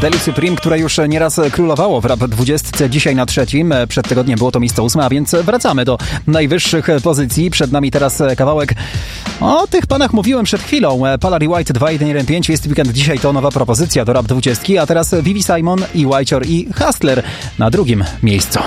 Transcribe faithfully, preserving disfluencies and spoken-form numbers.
Deli Supreme, które już nieraz królowało w Rap dwudziestce, dzisiaj na trzecim. Przed tygodniem było to miejsce ósme, a więc wracamy do najwyższych pozycji. Przed nami teraz kawałek. O tych panach mówiłem przed chwilą. Palary White dwa jeden jeden pięć. Jest weekend, dzisiaj to nowa propozycja do Rap dwudziestki, a teraz Vivi Simon i Whitehor i Hustler na drugim miejscu.